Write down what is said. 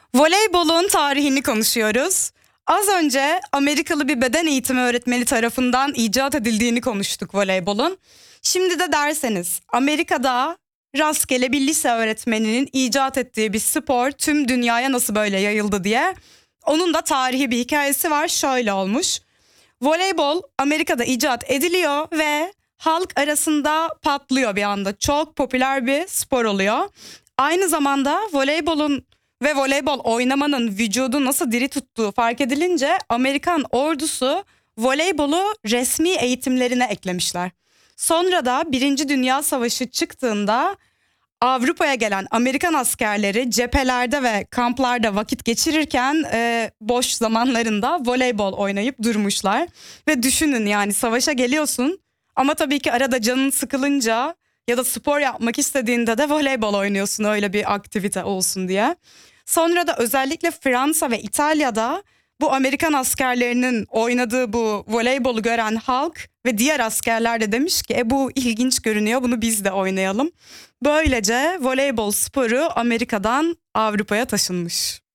Voleybolun tarihini konuşuyoruz. Az önce Amerikalı bir beden eğitimi öğretmeni tarafından icat edildiğini konuştuk voleybolun. Şimdi de derseniz Amerika'da rastgele bir lise öğretmeninin icat ettiği bir spor tüm dünyaya nasıl böyle yayıldı diye. Onun da tarihi bir hikayesi var, şöyle olmuş. Voleybol Amerika'da icat ediliyor ve halk arasında patlıyor bir anda. Çok popüler bir spor oluyor. Aynı zamanda voleybol oynamanın vücudu nasıl diri tuttuğu fark edilince Amerikan ordusu voleybolu resmi eğitimlerine eklemişler. Sonra da Birinci Dünya Savaşı çıktığında Avrupa'ya gelen Amerikan askerleri cephelerde ve kamplarda vakit geçirirken boş zamanlarında voleybol oynayıp durmuşlar. Ve düşünün, yani savaşa geliyorsun ama tabii ki arada canın sıkılınca ya da spor yapmak istediğinde de voleybol oynuyorsun, öyle bir aktivite olsun diye. Sonra da özellikle Fransa ve İtalya'da bu Amerikan askerlerinin oynadığı bu voleybolu gören halk ve diğer askerler de demiş ki bu ilginç görünüyor, bunu biz de oynayalım. Böylece voleybol sporu Amerika'dan Avrupa'ya taşınmış.